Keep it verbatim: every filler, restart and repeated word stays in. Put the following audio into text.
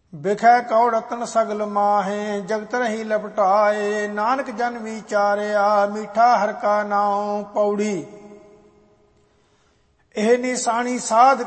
ਬਿਖੈ Q ਰਤਨ ਸਗਲ ਮਾਹੇ, ਜਗਤ ਰਹੀ ਲਪਟਾਏ। ਨਾਨਕ ਜਨ ਵਿਚਾਰਿਆ, ਮੀਠਾ ਹਰ ਕਾ ਨਾਉ। ਪੌੜੀ। ਇਹ ਨਿਸ਼ਾਨੀ ਸਾਧ